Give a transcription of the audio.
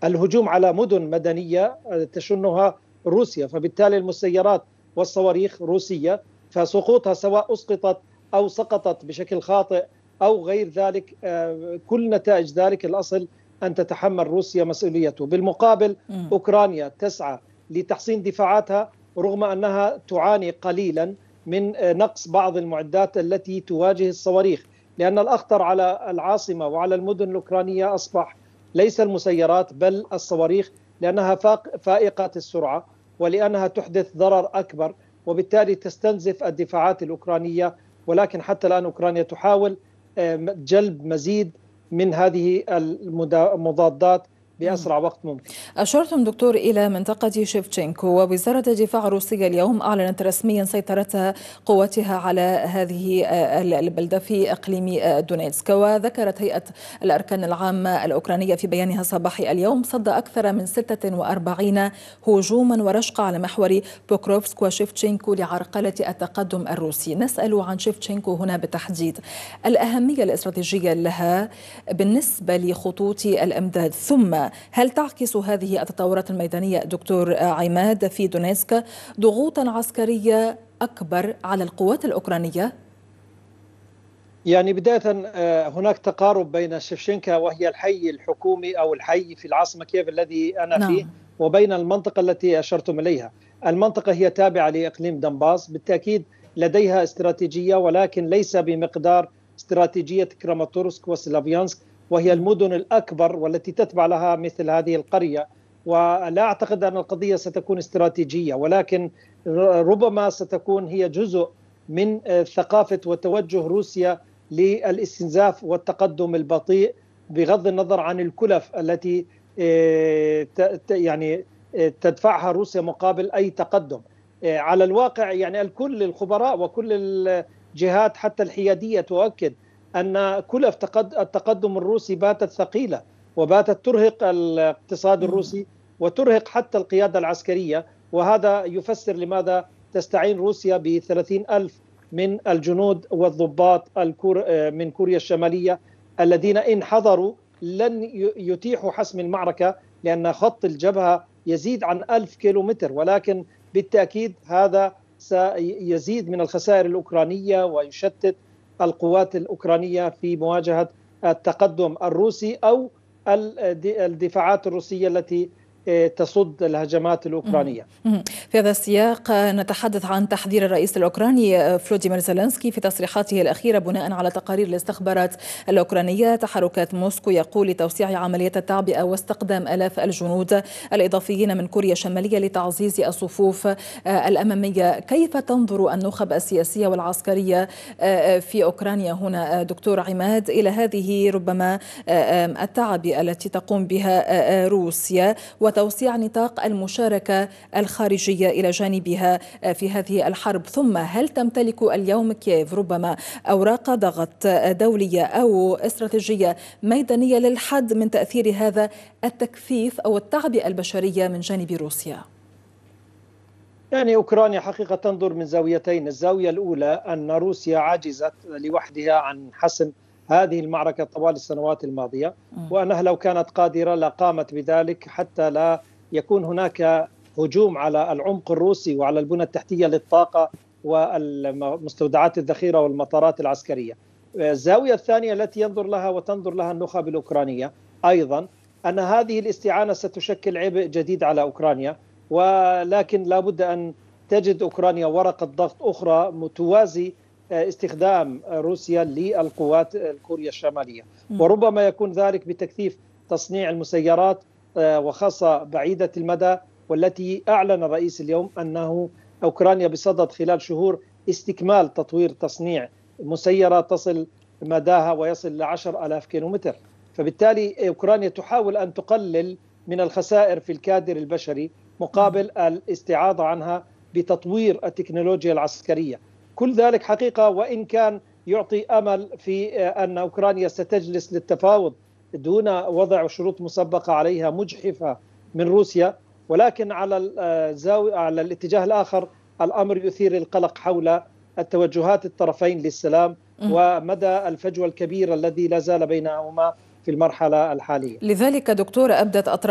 الهجوم على مدن مدنية تشنها روسيا، فبالتالي المسيرات والصواريخ روسية، فسقوطها سواء أسقطت أو سقطت بشكل خاطئ أو غير ذلك، كل نتائج ذلك الأصل أن تتحمل روسيا مسؤوليته. بالمقابل أوكرانيا تسعى لتحسين دفاعاتها رغم أنها تعاني قليلا من نقص بعض المعدات التي تواجه الصواريخ، لأن الأخطر على العاصمة وعلى المدن الأوكرانية أصبح ليس المسيرات بل الصواريخ، لأنها فائقة السرعة ولأنها تحدث ضرر أكبر، وبالتالي تستنزف الدفاعات الأوكرانية. ولكن حتى الآن أوكرانيا تحاول جلب مزيد من هذه المضادات بأسرع وقت ممكن. أشرتم دكتور إلى منطقة شيفتشينكو، ووزارة الدفاع الروسية اليوم أعلنت رسميا سيطرتها قواتها على هذه البلدة في إقليم دونيتسك. وذكرت هيئة الأركان العامة الأوكرانية في بيانها صباحي اليوم صد أكثر من 46 هجوما ورشقة على محور بوكروفسك وشيفتشينكو لعرقلة التقدم الروسي. نسأل عن شيفتشينكو هنا بالتحديد، الأهمية الاستراتيجية لها بالنسبة لخطوط الأمداد، ثم هل تعكس هذه التطورات الميدانية دكتور عماد في دونيتسك ضغوطا عسكرية أكبر على القوات الأوكرانية؟ يعني بداية هناك تقارب بين شيفتشينكا وهي الحي الحكومي أو الحي في العاصمة كييف الذي أنا فيه، وبين المنطقة التي أشرتم إليها. المنطقة هي تابعة لإقليم دنباس، بالتأكيد لديها استراتيجية ولكن ليس بمقدار استراتيجية كراماتورسك وسلافيانسك، وهي المدن الأكبر والتي تتبع لها مثل هذه القرية. ولا أعتقد أن القضية ستكون استراتيجية، ولكن ربما ستكون هي جزء من ثقافة وتوجه روسيا للاستنزاف والتقدم البطيء بغض النظر عن الكلف التي يعني تدفعها روسيا مقابل أي تقدم. على الواقع يعني الكل الخبراء وكل الجهات حتى الحيادية تؤكد أن كلف التقدم الروسي باتت ثقيلة وباتت ترهق الاقتصاد الروسي وترهق حتى القيادة العسكرية، وهذا يفسر لماذا تستعين روسيا ب30,000 من الجنود والضباط من كوريا الشمالية الذين إن حضروا لن يتيحوا حسم المعركة، لأن خط الجبهة يزيد عن 1000 كيلومتر، ولكن بالتأكيد هذا سيزيد من الخسائر الأوكرانية ويشتت القوات الأوكرانية في مواجهة التقدم الروسي أو الدفاعات الروسية التي تصد الهجمات الأوكرانية. في هذا السياق نتحدث عن تحذير الرئيس الأوكراني فلوديمير زيلينسكي في تصريحاته الأخيرة بناء على تقارير الاستخبارات الأوكرانية تحركات موسكو يقول لتوسيع عملية التعبئة واستخدام آلاف الجنود الإضافيين من كوريا الشمالية لتعزيز الصفوف الأمامية. كيف تنظر النخب السياسية والعسكرية في أوكرانيا هنا دكتور عماد إلى هذه ربما التعبئة التي تقوم بها روسيا وتوسيع نطاق المشاركة الخارجية إلى جانبها في هذه الحرب؟ ثم هل تمتلك اليوم كييف ربما أوراق ضغط دولية أو استراتيجية ميدانية للحد من تأثير هذا التكثيف أو التعبئة البشرية من جانب روسيا؟ يعني أوكرانيا حقيقة تنظر من زاويتين. الزاوية الأولى أن روسيا عجزت لوحدها عن حسم هذه المعركة طوال السنوات الماضية، وأنها لو كانت قادرة لقامت بذلك حتى لا يكون هناك هجوم على العمق الروسي وعلى البنى التحتية للطاقة والمستودعات الذخيرة والمطارات العسكرية. الزاوية الثانية التي ينظر لها وتنظر لها النخب الأوكرانية أيضا أن هذه الاستعانة ستشكل عبء جديد على أوكرانيا، ولكن لا بد أن تجد أوكرانيا ورقة ضغط أخرى توازي استخدام روسيا للقوات الكورية الشمالية، وربما يكون ذلك بتكثيف تصنيع المسيرات وخاصة بعيدة المدى، والتي أعلن الرئيس اليوم أنه أوكرانيا بصدد خلال شهور استكمال تطوير تصنيع مسيرة تصل مداها ويصل ل10,000 كيلومتر. فبالتالي أوكرانيا تحاول أن تقلل من الخسائر في الكادر البشري مقابل الاستعاضة عنها بتطوير التكنولوجيا العسكرية. كل ذلك حقيقة وإن كان يعطي أمل في أن أوكرانيا ستجلس للتفاوض دون وضع شروط مسبقة عليها مجحفة من روسيا، ولكن على الاتجاه الآخر الأمر يثير القلق حول التوجهات الطرفين للسلام ومدى الفجوة الكبيرة الذي لا زال بينهما في المرحلة الحالية. لذلك دكتور أبدت